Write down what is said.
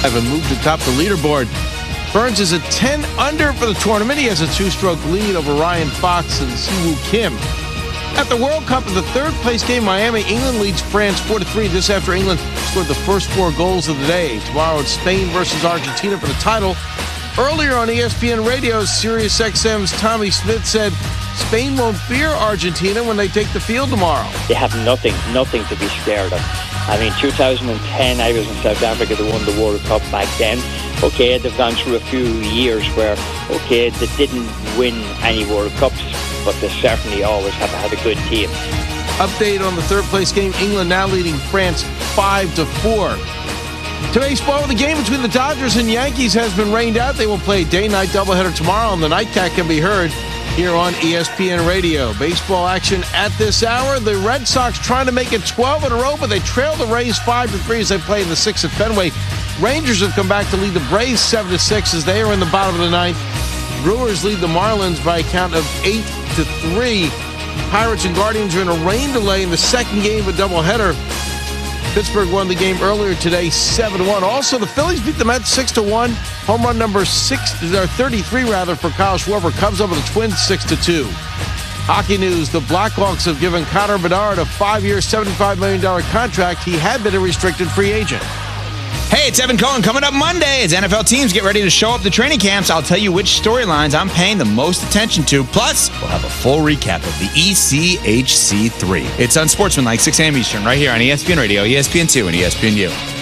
And moved atop the leaderboard. Burns is at 10 under for the tournament. He has a 2-stroke lead over Ryan Fox and Siwoo Kim. At the World Cup, in the third-place game, Miami, England leads France 4-3. This after England scored the first 4 goals of the day. Tomorrow, it's Spain versus Argentina for the title. Earlier on ESPN Radio, SiriusXM's Tommy Smith said Spain won't fear Argentina when they take the field tomorrow. They have nothing to be scared of. I mean, 2010, I was in South Africa. They won the World Cup back then. Okay, they've gone through a few years where, okay, they didn't win any World Cups, but they certainly always have had a good team. Update on the third-place game. England now leading France 5-4. Today's ball, the game between the Dodgers and Yankees has been rained out. They will play a day-night doubleheader tomorrow, and the nightcap can be heard here on ESPN Radio. Baseball action at this hour. The Red Sox trying to make it 12 in a row, but they trail the Rays 5-3 as they play in the 6th at Fenway. Rangers have come back to lead the Braves 7-6 as they are in the bottom of the 9th. Brewers lead the Marlins by a count of 8-3. Pirates and Guardians are in a rain delay in the second game of a doubleheader. Pittsburgh won the game earlier today, 7-1. Also, the Phillies beat the Mets 6-1. Home run number 33 for Kyle Schwarber. Cubs over the Twins 6-2. Hockey news: the Blackhawks have given Connor Bedard a 5-year, $75 million contract. He had been a restricted free agent. Hey, it's Evan Cohen. Coming up Monday, as NFL teams get ready to show up to training camps, I'll tell you which storylines I'm paying the most attention to. Plus, we'll have a full recap of the ECHC3. It's Unsportsmanlike, 6 a.m. Eastern, right here on ESPN Radio, ESPN2, and ESPNU.